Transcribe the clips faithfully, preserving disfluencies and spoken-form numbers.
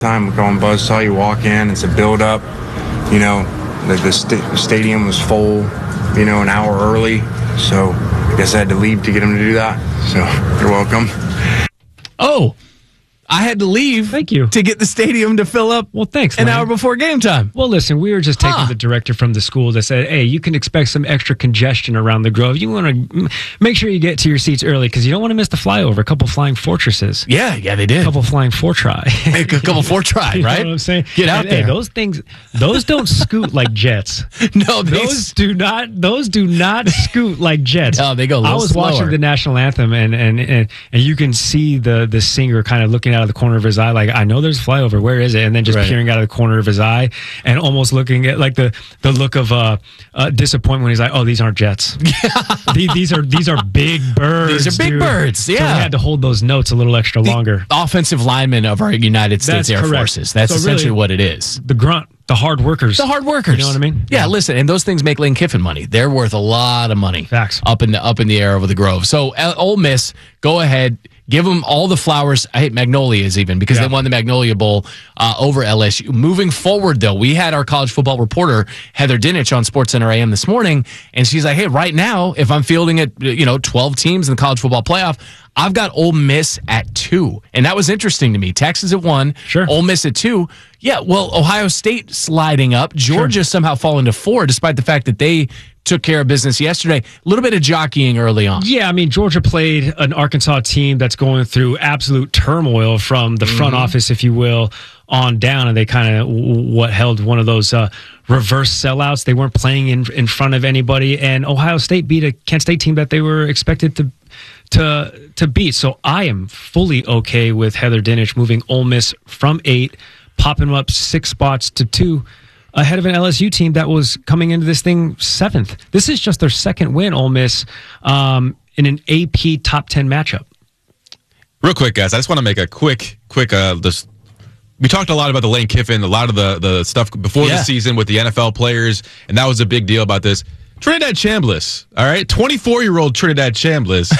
time we go on Buzzsaw, you walk in, it's a build-up. You know, the, the, st- the stadium was full, you know, an hour early. So I guess I had to leave to get him to do that. So you're welcome. Oh, I had to leave Thank you. to get the stadium to fill up Well, thanks, an Lane. hour before game time. Well, listen, we were just taking Huh. the director from the school that said, hey, you can expect some extra congestion around the Grove. You want to make sure you get to your seats early because you don't want to miss the flyover. A couple flying fortresses. Yeah, yeah, they did. A couple flying four try. A couple four try, You right? know what I'm saying? Get out And, there. Hey, those things, those don't scoot like jets. No, they Those do not. Those do not scoot like jets. No, they go a little I was slower. watching the national anthem, and and and, and you can see the the singer kind of looking out of the corner of his eye, like I know there's a flyover. Where is it? And then just Right. peering out of the corner of his eye, and almost looking at like the the look of uh, uh disappointment when he's like, oh, these aren't jets. these, these are these are big birds. These are big dude. birds, So yeah. we had to hold those notes a little extra longer. Offensive linemen of our United States That's Air correct. Forces. That's So essentially really- what it is. The grunt, the hard workers, The hard workers. You know what I mean? Yeah, listen, and those things make Lane Kiffin money. They're worth a lot of money. Facts. Up in the up in the air over the Grove. So uh, Ole Miss, go ahead, give them all the flowers. I hate Magnolias even because Yeah. they won the Magnolia Bowl uh, over L S U. Moving forward, though, we had our college football reporter Heather Dinich on SportsCenter A M this morning, and she's like, "Hey, right now, if I'm fielding at you know twelve teams in the college football playoff, I've got Ole Miss at two, and that was interesting to me. Texas at one, Sure. Ole Miss at two. Yeah, well, Ohio State sliding up, Georgia somehow falling to four, despite the fact that they took care of business yesterday. A little bit of jockeying early on. Yeah, I mean, Georgia played an Arkansas team that's going through absolute turmoil from the front Mm-hmm. office, if you will, on down, and they kind of what held one of those uh, reverse sellouts. They weren't playing in in front of anybody, and Ohio State beat a Kent State team that they were expected to to to beat. So I am fully okay with Heather Dinich moving Ole Miss from eight, popping them up six spots to two, ahead of an L S U team that was coming into this thing seventh. This is just their second win, Ole Miss, um, in an A P top ten matchup. Real quick, guys, I just want to make a quick, quick, uh, this. We talked a lot about the Lane Kiffin, a lot of the, the stuff before Yeah. the season with the N F L players, and that was a big deal about this. Trinidad Chambliss, all right? twenty-four-year-old Trinidad Chambliss.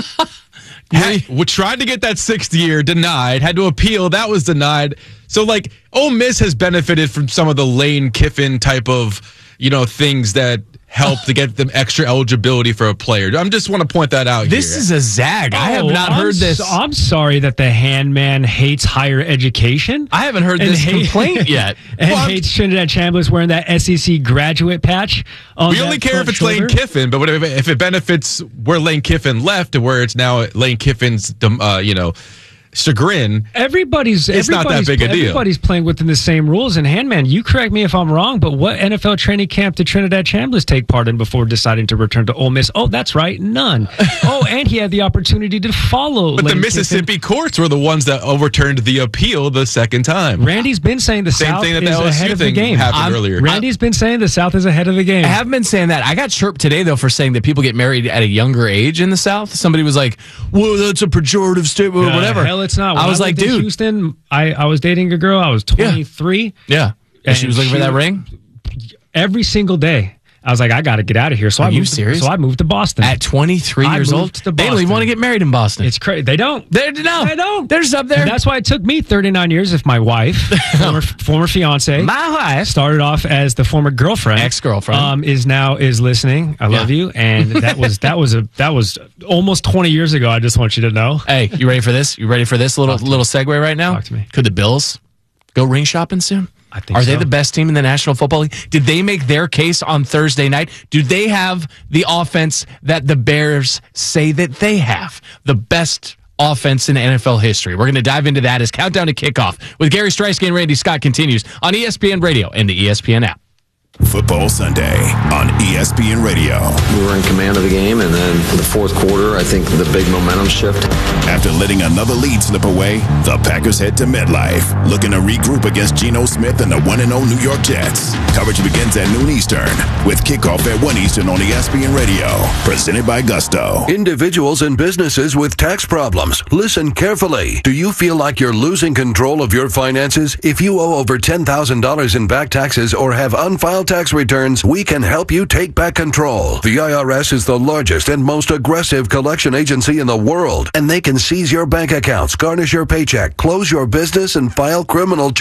Had, we tried to get that sixth year, denied, had to appeal, that was denied. So, like, Ole Miss has benefited from some of the Lane Kiffin type of, you know, things that help to get them extra eligibility for a player. I just want to point that out This here. is a zag. I have Oh, not I'm heard this. so- I'm sorry that the handman hates higher education. I haven't heard And this hate- complaint yet. and Well, I'm- hates Trinidad Chambliss wearing that S E C graduate patch. On We that only care front if it's shoulder. Lane Kiffin, but what if, if it benefits where Lane Kiffin left and where it's now Lane Kiffin's, uh, you know, chagrin. Everybody's It's not that everybody's- big a deal. Everybody's playing within the same rules. And Handman, you correct me if I'm wrong, but what N F L training camp did Trinidad Chambliss take part in before deciding to return to Ole Miss? Oh, that's right, none. Oh, and he had the opportunity to follow. But Lane the Mississippi Kiffin. courts were the ones that overturned the appeal the second time. Randy's been saying the Same South thing that is the L S U ahead of the thing game. happened I'm- earlier. Randy's been saying the South is ahead of the game. I have been saying that. I got chirped today, though, for saying that people get married at a younger age in the South. Somebody was like, well, that's a pejorative statement or Uh, whatever. Hell, it's not. When I was like, lived in dude. Houston, I, I was dating a girl. I was twenty-three. Yeah. And And she was looking for she- that ring? Every single day, I was like, I got to get out of here. So Are I you moved to- serious? so I moved to Boston. At twenty-three I years moved old? to They don't even Boston. want to get married in Boston. It's crazy. They don't. They're, no. They don't. They're just up there. And that's why it took me thirty-nine years if my wife, former, former fiance, My wife. started off as the former girlfriend, Ex-girlfriend. um, is now is listening. I love Yeah. you, and that was that was a that was almost twenty years ago. I just want you to know. Hey, you ready for this? You ready for this little Talk to little segue right now? Talk to me. Could the Bills go ring shopping soon? I think Are they so. the best team in the National Football League? Did they make their case on Thursday night? Do they have the offense that the Bears say that they have? The best offense in N F L history. We're going to dive into that as Countdown to Kickoff with Gary Streisky and Randy Scott continues on E S P N Radio and the E S P N app. Football Sunday on E S P N Radio. We were in command of the game, and then in the fourth quarter, I think the big momentum shift. After letting another lead slip away, the Packers head to MetLife, looking to regroup against Geno Smith and the one and oh New York Jets. Coverage begins at noon Eastern, with kickoff at one Eastern on E S P N Radio, presented by Gusto. Individuals and businesses with tax problems, listen carefully. Do you feel like you're losing control of your finances? If you owe over ten thousand dollars in back taxes or have unfiled file tax returns, we can help you take back control. The I R S is the largest and most aggressive collection agency in the world, and they can seize your bank accounts, garnish your paycheck, close your business, and file criminal charges.